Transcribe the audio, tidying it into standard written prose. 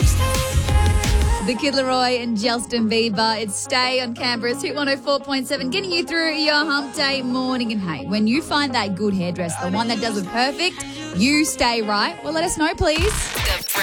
The Kid Laroi and Justin Bieber. It's Stay on Canberra's Hit 104.7, getting you through your hump day morning. And hey, when you find that good hairdresser, the one that does it perfect, you stay right. Well, let us know, please.